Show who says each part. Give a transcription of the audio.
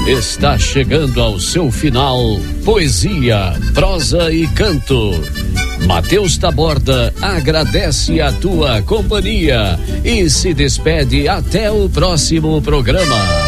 Speaker 1: Está chegando ao seu final Poesia, Prosa e Canto. Matheus Taborda agradece a tua companhia e se despede até o próximo programa.